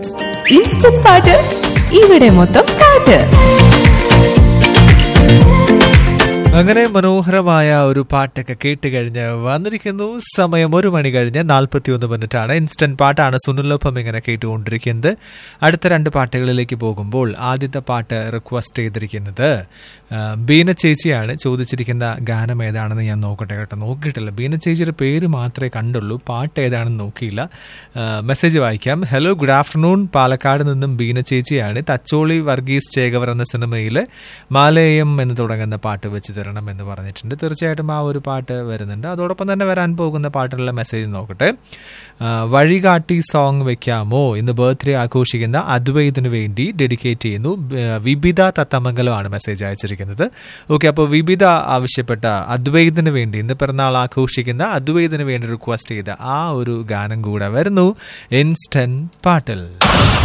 Instant പാട്ട് ഇവിടെ മൊത്തം പാട്ട്. അങ്ങനെ മനോഹരമായ ഒരു പാട്ടൊക്കെ കേട്ട് കഴിഞ്ഞ് വന്നിരിക്കുന്നു. സമയം 1 മണി കഴിഞ്ഞ് 41 മിനിറ്റാണ്. ഇൻസ്റ്റന്റ് പാട്ടാണ് സുനിലൊപ്പം ഇങ്ങനെ കേട്ടുകൊണ്ടിരിക്കുന്നത്. അടുത്ത 2 പാട്ടുകളിലേക്ക് പോകുമ്പോൾ ആദ്യത്തെ പാട്ട് റിക്വസ്റ്റ് ചെയ്തിരിക്കുന്നത് ബീന ചേച്ചിയാണ്. ചോദിച്ചിരിക്കുന്ന ഗാനം ഏതാണെന്ന് ഞാൻ നോക്കട്ടെ കേട്ടോ. നോക്കിയിട്ടില്ല, ബീന ചേച്ചിയുടെ പേര് മാത്രമേ കണ്ടുള്ളൂ, പാട്ട് ഏതാണെന്ന് നോക്കിയില്ല. മെസ്സേജ് വായിക്കാം. Hello, good afternoon. പാലക്കാട് നിന്നും ബീന ചേച്ചിയാണ്. തച്ചോളി വർഗീസ് ചേകവർ എന്ന സിനിമയിൽ മാലയം എന്ന് തുടങ്ങുന്ന പാട്ട് വെച്ച് തരണം എന്ന് പറഞ്ഞിട്ടുണ്ട്. തീർച്ചയായിട്ടും ആ ഒരു പാട്ട് വരുന്നുണ്ട്. അതോടൊപ്പം തന്നെ വരാൻ പോകുന്ന പാട്ടുള്ള മെസ്സേജ് നോക്കട്ടെ. വഴികാട്ടി സോങ് വെക്കാമോ? ഇന്ന് ബർത്ത്ഡേ ആഘോഷിക്കുന്ന അദ്വൈതിന് വേണ്ടി ഡെഡിക്കേറ്റ് ചെയ്യുന്നു. വിബിത തത്തമംഗലമാണ് മെസ്സേജ് അയച്ചിരിക്കുന്നത്. ഓക്കെ, അപ്പോൾ വിബിത ആവശ്യപ്പെട്ട അദ്വൈതിന് വേണ്ടി, ഇന്ന് പിറന്നാൾ ആഘോഷിക്കുന്ന അദ്വൈതിന് വേണ്ടി റിക്വസ്റ്റ് ചെയ്ത ആ ഒരു ഗാനം കൂടെ വരുന്നു ഇൻസ്റ്റന്റ് പാട്ടിൽ.